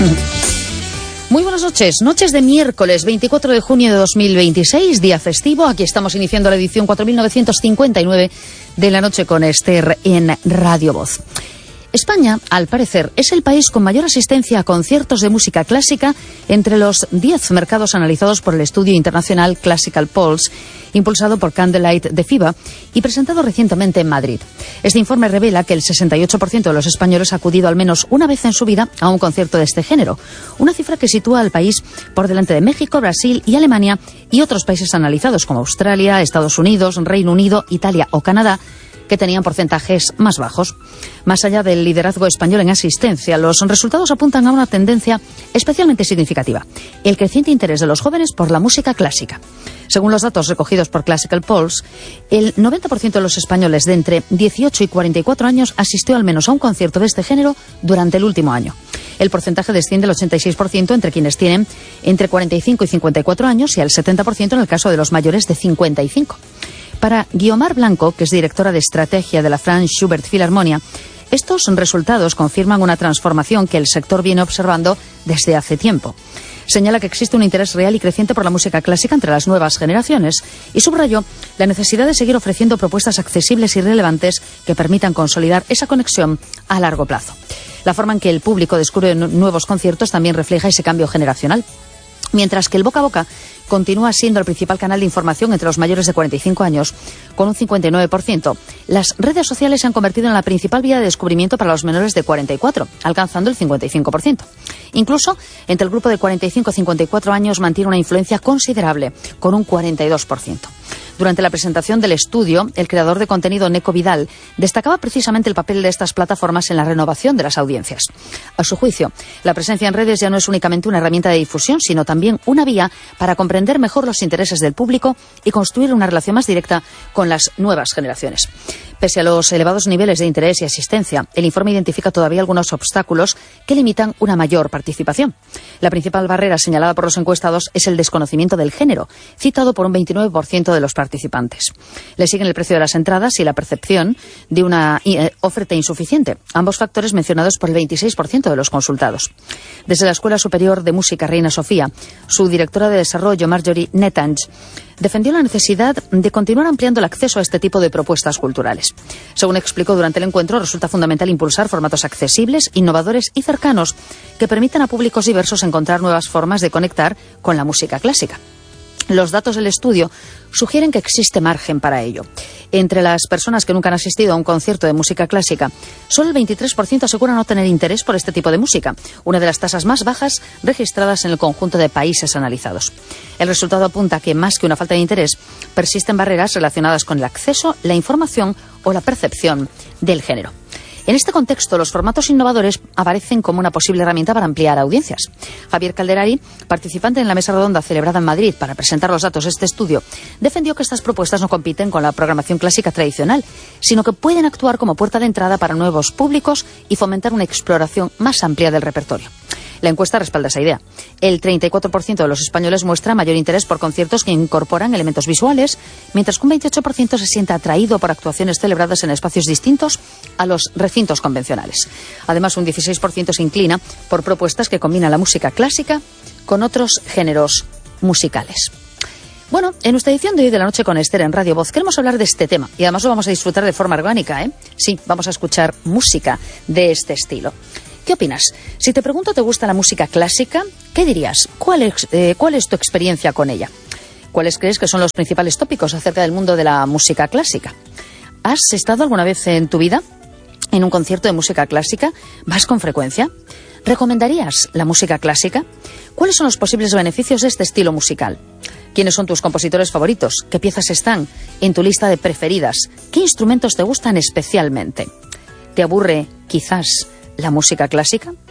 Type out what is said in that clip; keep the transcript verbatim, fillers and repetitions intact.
Muy buenas noches, noches de miércoles veinticuatro de junio de dos mil veintiséis, día festivo. Aquí estamos iniciando la edición cuatro mil novecientos cincuenta y nueve de La Noche con Esther en Radio Voz. España, al parecer, es el país con mayor asistencia a conciertos de música clásica entre los diez mercados analizados por el estudio internacional Classical Pulse, impulsado por Candlelight de FIBA y presentado recientemente en Madrid. Este informe revela que el sesenta y ocho por ciento de los españoles ha acudido al menos una vez en su vida a un concierto de este género, una cifra que sitúa al país por delante de México, Brasil y Alemania y otros países analizados como Australia, Estados Unidos, Reino Unido, Italia o Canadá, que tenían porcentajes más bajos. Más allá del liderazgo español en asistencia, los resultados apuntan a una tendencia especialmente significativa: el creciente interés de los jóvenes por la música clásica. Según los datos recogidos por Classical Pulse, el noventa por ciento de los españoles de entre dieciocho y cuarenta y cuatro años asistió al menos a un concierto de este género durante el último año. El porcentaje desciende al ochenta y seis por ciento entre quienes tienen entre cuarenta y cinco y cincuenta y cuatro años y al setenta por ciento en el caso de los mayores de cincuenta y cinco. Para Guiomar Blanco, que es directora de estrategia de la Franz Schubert Philharmonia, estos resultados confirman una transformación que el sector viene observando desde hace tiempo. Señala que existe un interés real y creciente por la música clásica entre las nuevas generaciones y subrayó la necesidad de seguir ofreciendo propuestas accesibles y relevantes que permitan consolidar esa conexión a largo plazo. La forma en que el público descubre nuevos conciertos también refleja ese cambio generacional. Mientras que el boca a boca continúa siendo el principal canal de información entre los mayores de cuarenta y cinco años, con un cincuenta y nueve por ciento, las redes sociales se han convertido en la principal vía de descubrimiento para los menores de cuarenta y cuatro, alcanzando el cincuenta y cinco por ciento. Incluso, entre el grupo de cuarenta y cinco a cincuenta y cuatro años mantiene una influencia considerable, con un cuarenta y dos por ciento. Durante la presentación del estudio, el creador de contenido Neco Vidal destacaba precisamente el papel de estas plataformas en la renovación de las audiencias. A su juicio, la presencia en redes ya no es únicamente una herramienta de difusión, sino también una vía para comprender mejor los intereses del público y construir una relación más directa con las nuevas generaciones. Pese a los elevados niveles de interés y asistencia, el informe identifica todavía algunos obstáculos que limitan una mayor participación. La principal barrera señalada por los encuestados es el desconocimiento del género, citado por un veintinueve por ciento de los participantes. Le siguen el precio de las entradas y la percepción de una eh, oferta insuficiente, ambos factores mencionados por el veintiséis por ciento de los consultados. Desde la Escuela Superior de Música Reina Sofía, su directora de desarrollo, Marjorie Netange, defendió la necesidad de continuar ampliando el acceso a este tipo de propuestas culturales. Según explicó durante el encuentro, resulta fundamental impulsar formatos accesibles, innovadores y cercanos que permitan a públicos diversos encontrar nuevas formas de conectar con la música clásica. Los datos del estudio sugieren que existe margen para ello. Entre las personas que nunca han asistido a un concierto de música clásica, solo el veintitrés por ciento asegura no tener interés por este tipo de música, una de las tasas más bajas registradas en el conjunto de países analizados. El resultado apunta que, más que una falta de interés, persisten barreras relacionadas con el acceso, la información o la percepción del género. En este contexto, los formatos innovadores aparecen como una posible herramienta para ampliar audiencias. Javier Calderari, participante en la mesa redonda celebrada en Madrid para presentar los datos de este estudio, defendió que estas propuestas no compiten con la programación clásica tradicional, sino que pueden actuar como puerta de entrada para nuevos públicos y fomentar una exploración más amplia del repertorio. La encuesta respalda esa idea. El treinta y cuatro por ciento de los españoles muestra mayor interés por conciertos que incorporan elementos visuales, mientras que un veintiocho por ciento se siente atraído por actuaciones celebradas en espacios distintos a los recintos convencionales. Además, un dieciséis por ciento se inclina por propuestas que combinan la música clásica con otros géneros musicales. Bueno, en nuestra edición de hoy de La Noche con Esther en Radio Voz queremos hablar de este tema y además lo vamos a disfrutar de forma orgánica, ¿eh? Sí, vamos a escuchar música de este estilo. ¿Qué opinas? Si te pregunto, ¿te gusta la música clásica? ¿Qué dirías? ¿Cuál es, eh, cuál es tu experiencia con ella? ¿Cuáles crees que son los principales tópicos acerca del mundo de la música clásica? ¿Has estado alguna vez en tu vida en un concierto de música clásica? ¿Vas con frecuencia? ¿Recomendarías la música clásica? ¿Cuáles son los posibles beneficios de este estilo musical? ¿Quiénes son tus compositores favoritos? ¿Qué piezas están en tu lista de preferidas? ¿Qué instrumentos te gustan especialmente? ¿Te aburre, quizás, la música clásica?